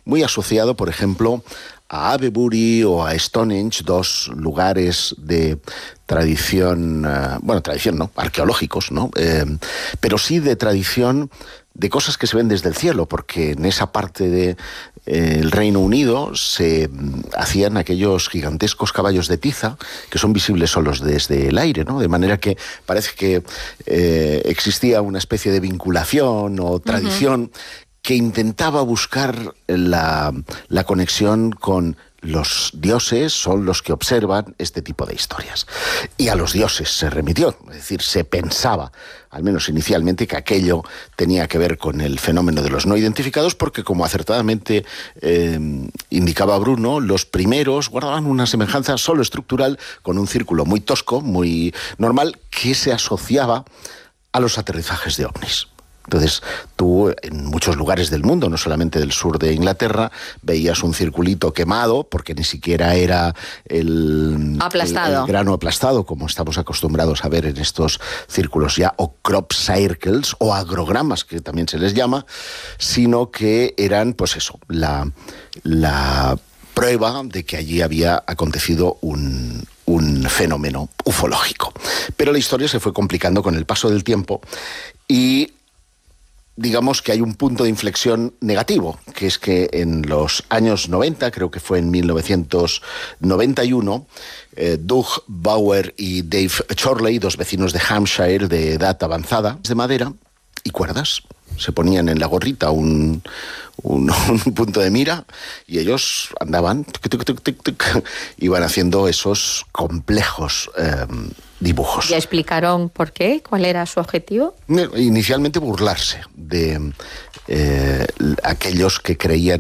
muy asociado, por ejemplo, a Avebury o a Stonehenge, dos lugares de tradición, tradición no, arqueológicos, ¿no? Pero sí de tradición de cosas que se ven desde el cielo, porque en esa parte de el Reino Unido se hacían aquellos gigantescos caballos de tiza que son visibles solos desde el aire, ¿no? De manera que parece que existía una especie de vinculación o tradición que intentaba buscar la conexión con los dioses, son los que observan este tipo de historias. Y a los dioses se remitió, es decir, se pensaba, al menos inicialmente, que aquello tenía que ver con el fenómeno de los no identificados, porque, como acertadamente indicaba Bruno, los primeros guardaban una semejanza solo estructural con un círculo muy tosco, muy normal, que se asociaba a los aterrizajes de ovnis. Entonces, tú en muchos lugares del mundo, no solamente del sur de Inglaterra, veías un circulito quemado, porque ni siquiera era el grano aplastado, como estamos acostumbrados a ver en estos círculos ya, o crop circles, o agrogramas, que también se les llama, sino que eran, pues eso, la prueba de que allí había acontecido un fenómeno ufológico. Pero la historia se fue complicando con el paso del tiempo y digamos que hay un punto de inflexión negativo, que es que en los años 90, creo que fue en 1991, Doug Bauer y Dave Chorley, dos vecinos de Hampshire de edad avanzada, de madera y cuerdas, se ponían en la gorrita un punto de mira y ellos andaban, iban haciendo esos complejos dibujos. ¿Ya explicaron por qué? ¿Cuál era su objetivo? Inicialmente burlarse de aquellos que creían